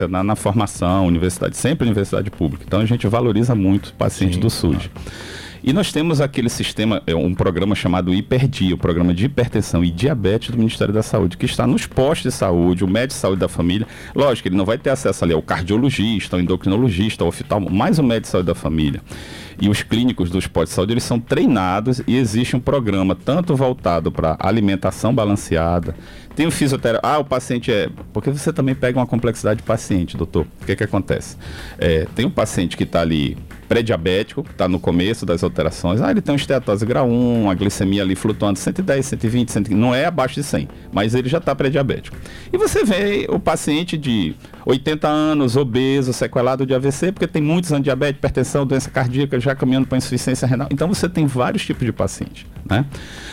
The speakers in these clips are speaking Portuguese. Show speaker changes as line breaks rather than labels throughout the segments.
na formação, universidade, sempre universidade pública. Então a gente valoriza muito o paciente do SUS. E nós temos aquele sistema, um programa chamado Hiperdia, o programa de hipertensão e diabetes do Ministério da Saúde, que está nos postos de saúde, o médico de saúde da família. Lógico, ele não vai ter acesso ali ao cardiologista, ao endocrinologista, ao oftalmo, mas o médico de saúde da família. E os clínicos dos postos de saúde, eles são treinados e existe um programa tanto voltado para alimentação balanceada, tem o fisioterapeuta, o paciente porque você também pega uma complexidade de paciente, doutor. O que acontece? Tem um paciente que está ali pré-diabético, que está no começo das alterações, ele tem uma esteatose grau 1, a glicemia ali flutuando 110, 120, 120, não é abaixo de 100, mas ele já está pré-diabético. E você vê o paciente de 80 anos, obeso, sequelado de AVC, porque tem muitos anos de diabetes, hipertensão, doença cardíaca, já caminhando para insuficiência renal. Então você tem vários tipos de pacientes, né?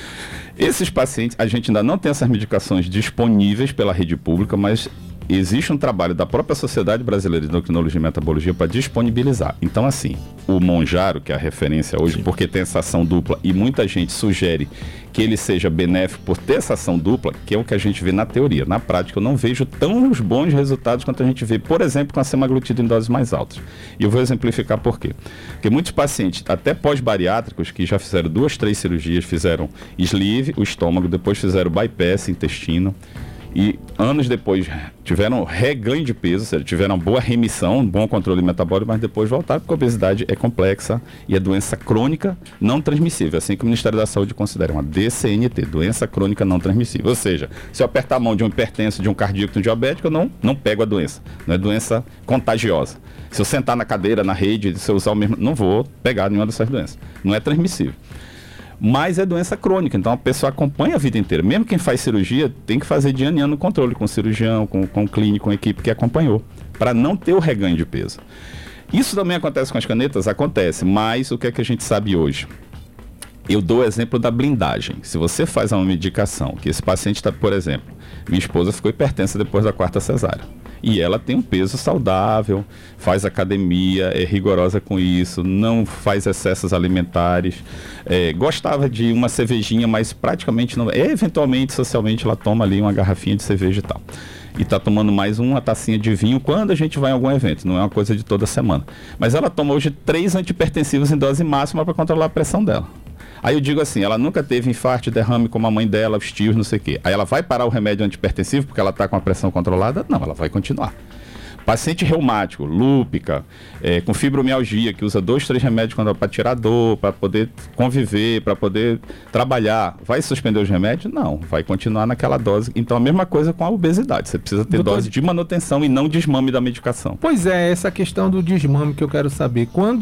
Esses pacientes, a gente ainda não tem essas medicações disponíveis pela rede pública, mas existe um trabalho da própria Sociedade Brasileira de Endocrinologia e Metabologia para disponibilizar. Então, assim, o Monjaro, que é a referência hoje, porque tem essa ação dupla, e muita gente sugere que ele seja benéfico por ter essa ação dupla, que é o que a gente vê na teoria. Na prática, eu não vejo tão bons resultados quanto a gente vê, por exemplo, com a semaglutida em doses mais altas. E eu vou exemplificar por quê. Porque muitos pacientes, até pós-bariátricos, que já fizeram 2, 3 cirurgias, fizeram sleeve, o estômago, depois fizeram bypass, intestino, e anos depois tiveram reganho de peso, ou seja, tiveram boa remissão, bom controle metabólico, mas depois voltaram porque a obesidade é complexa e é doença crônica não transmissível, assim que o Ministério da Saúde considera uma DCNT, doença crônica não transmissível. Ou seja, se eu apertar a mão de um hipertenso, de um cardíaco, de um diabético, eu não pego a doença. Não é doença contagiosa. Se eu sentar na cadeira, na rede, se eu usar o mesmo, não vou pegar nenhuma dessas doenças. Não é transmissível. Mas é doença crônica, então a pessoa acompanha a vida inteira. Mesmo quem faz cirurgia tem que fazer de ano em ano o controle com o cirurgião, com o clínico, com a equipe que acompanhou, para não ter o reganho de peso. Isso também acontece com as canetas? Acontece, mas o que é que a gente sabe hoje? Eu dou o exemplo da blindagem. Se você faz uma medicação, que esse paciente está, por exemplo, minha esposa ficou hipertensa depois da 4ª cesárea. E ela tem um peso saudável, faz academia, é rigorosa com isso, não faz excessos alimentares, gostava de uma cervejinha, mas praticamente não. Eventualmente, socialmente, ela toma ali uma garrafinha de cerveja e tal. E está tomando mais uma tacinha de vinho quando a gente vai em algum evento, não é uma coisa de toda semana. Mas ela toma hoje 3 antihipertensivos em dose máxima para controlar a pressão dela. Aí eu digo assim, ela nunca teve infarto, derrame como a mãe dela, os tios, não sei o quê. Aí ela vai parar o remédio antihipertensivo porque ela está com a pressão controlada? Não, ela vai continuar. Paciente reumático, lúpica, com fibromialgia, que usa 2, 3 remédios para tirar dor, para poder conviver, para poder trabalhar, vai suspender os remédios? Não, vai continuar naquela dose. Então a mesma coisa com a obesidade, você precisa ter dose de manutenção e não desmame da medicação.
Pois é, essa questão do desmame que eu quero saber. Quando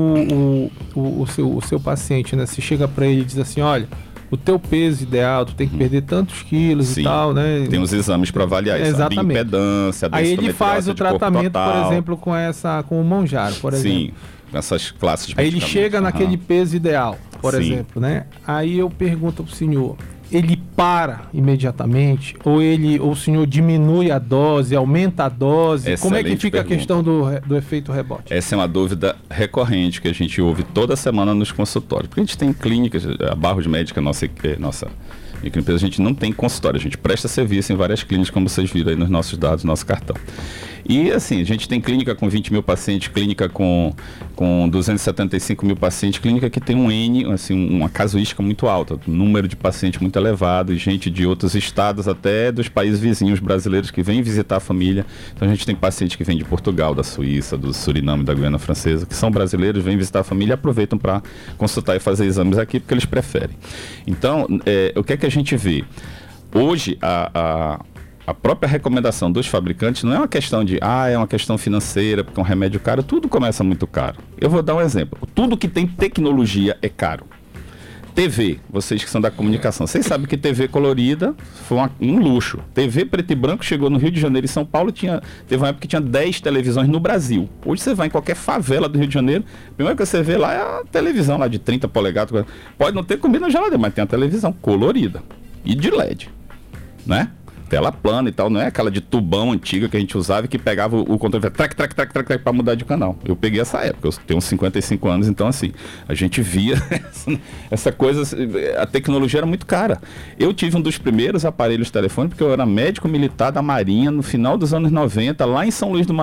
o seu paciente, né, se chega para ele e diz assim, olha, o teu peso ideal, tu tem que perder tantos quilos. Sim, e tal, né?
Tem os exames para avaliar isso.
Exatamente.
A bioimpedância, a
aí ele faz o tratamento, por exemplo, com o Monjaro, por exemplo.
Sim, essas classes de
aí ele chega naquele peso ideal, por exemplo, né? Aí eu pergunto pro senhor, ele para imediatamente? Ou o senhor diminui a dose, aumenta a dose?
Excelente.
Como é que fica a questão do efeito rebote?
Essa é uma dúvida recorrente que a gente ouve toda semana nos consultórios. Porque a gente tem clínicas, a Barros Médica, nossa microempresa, a gente não tem consultório, a gente presta serviço em várias clínicas, como vocês viram aí nos nossos dados, nosso cartão. E assim, a gente tem clínica com 20 mil pacientes, clínica com 275 mil pacientes, clínica que tem um N, assim, uma casuística muito alta, um número de pacientes muito elevado, e gente de outros estados, até dos países vizinhos brasileiros que vêm visitar a família. Então a gente tem pacientes que vêm de Portugal, da Suíça, do Suriname, da Guiana Francesa, que são brasileiros, vêm visitar a família e aproveitam para consultar e fazer exames aqui, porque eles preferem. Então, o que é que a gente vê? Hoje, a própria recomendação dos fabricantes não é uma questão de, é uma questão financeira, porque é um remédio caro, tudo começa muito caro. Eu vou dar um exemplo. Tudo que tem tecnologia é caro. TV, vocês que são da comunicação, vocês sabem que TV colorida foi um luxo. TV preto e branco chegou no Rio de Janeiro e São Paulo, teve uma época que tinha 10 televisões no Brasil. Hoje você vai em qualquer favela do Rio de Janeiro, a primeira coisa que você vê lá é a televisão lá de 30 polegadas. Pode não ter comida na geladeira, mas tem a televisão colorida e de LED, né? Tela plana e tal, não é aquela de tubão antiga que a gente usava e que pegava o controle track para mudar de canal. Eu peguei essa época, eu tenho uns 55 anos, então assim, a gente via essa coisa, a tecnologia era muito cara. Eu tive um dos primeiros aparelhos telefônicos, porque eu era médico militar da Marinha no final dos anos 90, lá em São Luís do